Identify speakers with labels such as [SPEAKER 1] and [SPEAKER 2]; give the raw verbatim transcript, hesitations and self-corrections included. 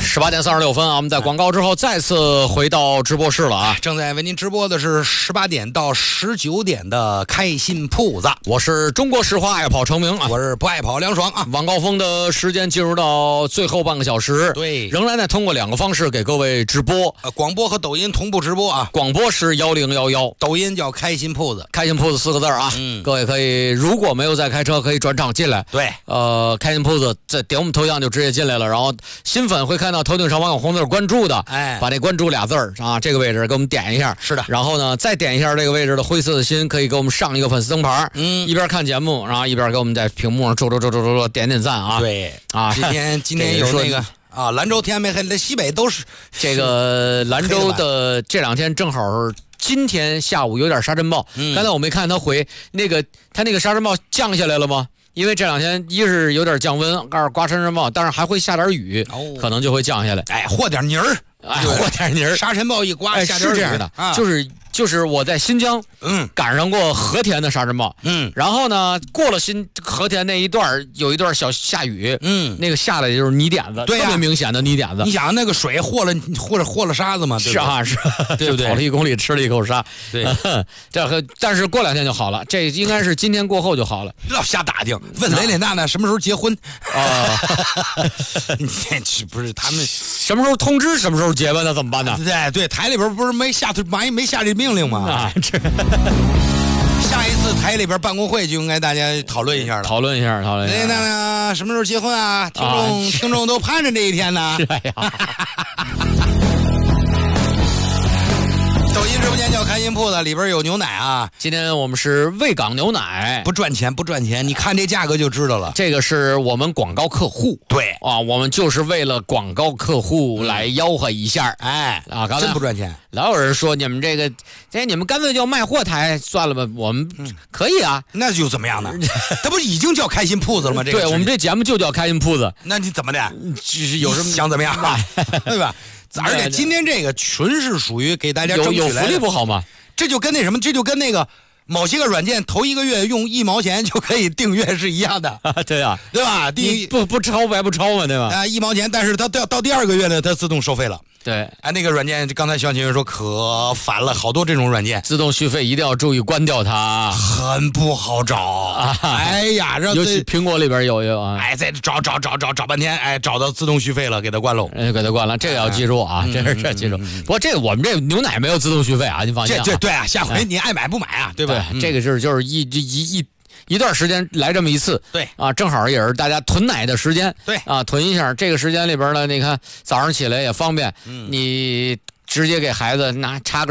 [SPEAKER 1] 十八点三十六分啊，我们在广告之后再次回到直播室了啊！
[SPEAKER 2] 正在为您直播的是十八点到十九点的开心铺子，
[SPEAKER 1] 我是中国石化爱跑成名啊，
[SPEAKER 2] 我是不爱跑梁爽啊。
[SPEAKER 1] 晚高峰的时间进入到最后半个小时，
[SPEAKER 2] 对，
[SPEAKER 1] 仍然呢通过两个方式给各位直播，
[SPEAKER 2] 呃，广播和抖音同步直播啊。
[SPEAKER 1] 广播是幺零幺幺，
[SPEAKER 2] 抖音叫开心铺子，
[SPEAKER 1] 开心铺子四个字啊。
[SPEAKER 2] 嗯，
[SPEAKER 1] 各位可以如果没有在开车，可以转场进来。
[SPEAKER 2] 对，
[SPEAKER 1] 呃，开心铺子这点我们头像就直接进来了，然后新粉会看到头顶上方有红字关注的，
[SPEAKER 2] 哎，
[SPEAKER 1] 把这关注俩字儿啊，这个位置给我们点一下。
[SPEAKER 2] 是的，
[SPEAKER 1] 然后呢，再点一下这个位置的灰色的心，可以给我们上一个粉丝灯牌。
[SPEAKER 2] 嗯，
[SPEAKER 1] 一边看节目，然后一边给我们在屏幕上戳戳戳戳戳戳点点赞啊。
[SPEAKER 2] 对
[SPEAKER 1] 啊，
[SPEAKER 2] 今天今天有那个啊，兰州、天安门、黑西北都是
[SPEAKER 1] 这个兰州的这两天正好是今天下午有点沙尘暴。
[SPEAKER 2] 嗯，
[SPEAKER 1] 刚才我没看他回那个他那个沙尘暴降下来了吗？因为这两天一是有点降温，二是刮沙尘暴，但是还会下点雨，
[SPEAKER 2] 哦，
[SPEAKER 1] 可能就会降下来。
[SPEAKER 2] 哎，和点泥儿，
[SPEAKER 1] 哎，和点泥儿，
[SPEAKER 2] 沙尘暴一刮，
[SPEAKER 1] 哎，
[SPEAKER 2] 下点
[SPEAKER 1] 是这样的，
[SPEAKER 2] 啊、
[SPEAKER 1] 就是就是我在新疆，
[SPEAKER 2] 嗯，
[SPEAKER 1] 赶上过和田的沙尘暴，
[SPEAKER 2] 嗯，
[SPEAKER 1] 然后呢，过了新和田那一段有一段小下雨，
[SPEAKER 2] 嗯，
[SPEAKER 1] 那个下来就是泥点子，
[SPEAKER 2] 对、啊，
[SPEAKER 1] 特别明显的泥点子。
[SPEAKER 2] 你想那个水和了或者和了沙子嘛？对
[SPEAKER 1] 是啊，是，
[SPEAKER 2] 对不对？
[SPEAKER 1] 跑了一公里，吃了一口沙。
[SPEAKER 2] 对，
[SPEAKER 1] 这和但是过两天就好了，这应该是今天过后就好了。
[SPEAKER 2] 老瞎打听，问雷雷娜娜什么时候结婚
[SPEAKER 1] 啊？
[SPEAKER 2] 你这不是他们
[SPEAKER 1] 什么时候通知，什么时候结婚呢？怎么办呢？
[SPEAKER 2] 对对，台里边不是没下没没下这命令吗？
[SPEAKER 1] 啊，这
[SPEAKER 2] 下一次台里边办公会就应该大家讨论一下了，
[SPEAKER 1] 讨论一下，讨论一下。
[SPEAKER 2] 雷雷娜娜什么时候结婚啊？听众、啊、听众都盼着这一天呢。
[SPEAKER 1] 是呀。
[SPEAKER 2] 抖音直播间叫开心铺子，里边有牛奶啊。
[SPEAKER 1] 今天我们是卫岗牛奶，
[SPEAKER 2] 不赚钱，不赚钱，你看这价格就知道了。
[SPEAKER 1] 这个是我们广告客户，
[SPEAKER 2] 对
[SPEAKER 1] 啊，我们就是为了广告客户来吆喝一下，
[SPEAKER 2] 嗯、哎
[SPEAKER 1] 啊，刚才
[SPEAKER 2] 真不赚钱。
[SPEAKER 1] 老有人说你们这个，这你们干脆就卖货台算了吧，我们、嗯、可以啊，
[SPEAKER 2] 那就怎么样呢？这不已经叫开心铺子了吗？这个
[SPEAKER 1] 对我们这节目就叫开心铺子，
[SPEAKER 2] 那你怎么的？
[SPEAKER 1] 就是有什么
[SPEAKER 2] 想怎么样，对吧？而且今天这个纯是属于给大家争取来的，
[SPEAKER 1] 有有福利不好吗？
[SPEAKER 2] 这就跟那什么，这就跟那个某些个软件头一个月用一毛钱就可以订阅是一样的。
[SPEAKER 1] 对啊，
[SPEAKER 2] 对吧？第
[SPEAKER 1] 不不超白不超嘛，对吧？
[SPEAKER 2] 啊，一毛钱，但是它到到第二个月呢，它自动收费了。
[SPEAKER 1] 对，
[SPEAKER 2] 哎，那个软件刚才肖琴说可烦了，好多这种软件
[SPEAKER 1] 自动续费一定要注意关掉它，
[SPEAKER 2] 很不好找啊！哎呀，让
[SPEAKER 1] 尤其苹果里边有有啊，
[SPEAKER 2] 哎，再找找找找找半天，哎，找到自动续费了，给它关喽，
[SPEAKER 1] 哎，给它关了，这个要记住啊，
[SPEAKER 2] 哎、
[SPEAKER 1] 这是这记住。不过这个我们这牛奶没有自动续费啊，您放心、啊。
[SPEAKER 2] 这这对啊，下回你爱买不买啊，对吧？
[SPEAKER 1] 对嗯、这个就是就是一一一。一段时间来这么一次，
[SPEAKER 2] 对
[SPEAKER 1] 啊，正好也是大家囤奶的时间，
[SPEAKER 2] 对
[SPEAKER 1] 啊，囤一下。这个时间里边呢，你看早上起来也方便，
[SPEAKER 2] 嗯、
[SPEAKER 1] 你直接给孩子拿插个。